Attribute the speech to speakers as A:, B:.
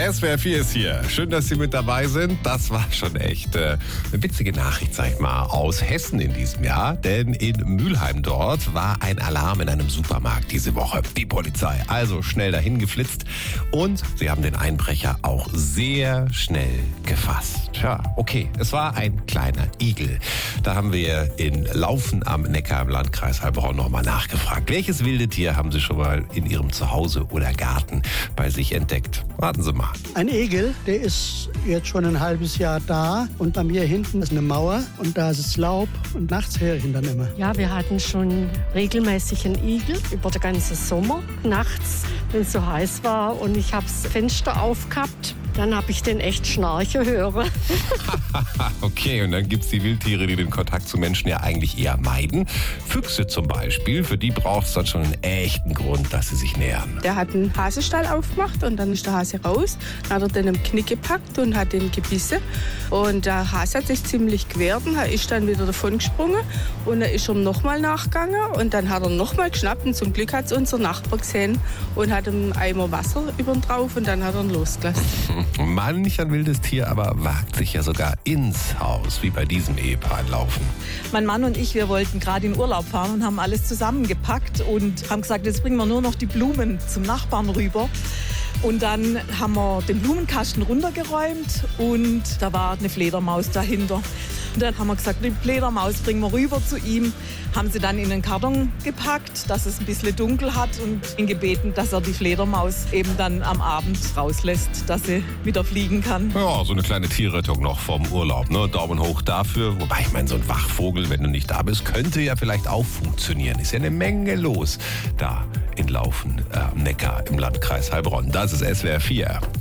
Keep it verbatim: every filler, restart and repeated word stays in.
A: S W R vier ist hier. Schön, dass Sie mit dabei sind. Das war schon echt äh, eine witzige Nachricht, sag ich mal, aus Hessen in diesem Jahr. Denn in Mülheim dort war ein Alarm in einem Supermarkt diese Woche. Die Polizei also schnell dahin geflitzt und sie haben den Einbrecher auch sehr schnell gefasst. Tja, okay, es war ein kleiner Igel. Da haben wir in Laufen am Neckar im Landkreis Heilbronn nochmal nachgefragt. Welches wilde Tier haben Sie schon mal in Ihrem Zuhause oder Garten bei sich entdeckt? Warten Sie mal.
B: Ein Igel, der ist jetzt schon ein halbes Jahr da und bei mir hinten ist eine Mauer und da ist es Laub und nachts höre ich ihn dann immer.
C: Ja, wir hatten schon regelmäßig einen Igel über den ganzen Sommer. Nachts, wenn es so heiß war und ich habe das Fenster aufgehabt, dann habe ich den echt schnarchen hören.
A: Okay, und dann gibt es die Wildtiere, die den Kontakt zu Menschen ja eigentlich eher meiden. Füchse zum Beispiel, für die braucht es dann schon einen echten Grund, dass sie sich nähern.
D: Der hat einen Hasestall aufgemacht und dann ist der Hase raus. Dann hat er den im Knick gepackt und hat den gebissen. Und der Hase hat sich ziemlich gewehrt und er ist dann wieder davon gesprungen. Und dann ist er nochmal nachgegangen und dann hat er nochmal geschnappt. Und zum Glück hat es unser Nachbar gesehen und hat einen Eimer Wasser über ihn drauf und dann hat er ihn losgelassen.
A: Manch ein wildes Tier aber wagt sich ja sogar ins Haus, wie bei diesem Ehepaar in Laufen.
E: Mein Mann und ich, wir wollten gerade in Urlaub fahren und haben alles zusammengepackt und haben gesagt, jetzt bringen wir nur noch die Blumen zum Nachbarn rüber. Und dann haben wir den Blumenkasten runtergeräumt und da war eine Fledermaus dahinter. Und dann haben wir gesagt, die Fledermaus bringen wir rüber zu ihm. Haben sie dann in den Karton gepackt, dass es ein bisschen dunkel hat und ihn gebeten, dass er die Fledermaus eben dann am Abend rauslässt, dass sie wieder fliegen kann.
A: Ja, so eine kleine Tierrettung noch vom Urlaub, ne? Daumen hoch dafür. Wobei, ich meine, so ein Wachvogel, wenn du nicht da bist, könnte ja vielleicht auch funktionieren. Ist ja eine Menge los da in Laufen äh, am Neckar im Landkreis Heilbronn. Das ist S W R vier.